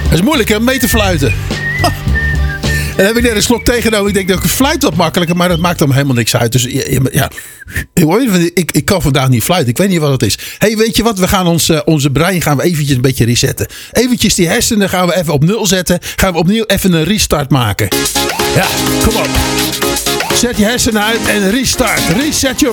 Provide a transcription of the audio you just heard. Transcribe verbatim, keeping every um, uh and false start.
Dat is moeilijk hè, om mee te fluiten. Ha. En dan heb ik net een slok tegenover. Ik denk dat ik fluit wat makkelijker, maar dat maakt dan helemaal niks uit. Dus ja, ik, ik kan vandaag niet fluiten. Ik weet niet wat het is. Hey, weet je wat? We gaan ons, uh, onze brein gaan we eventjes een beetje resetten. Eventjes die hersenen gaan we even op nul zetten. Gaan we opnieuw even een restart maken. Ja, kom op. Zet je hersenen uit en restart. Reset your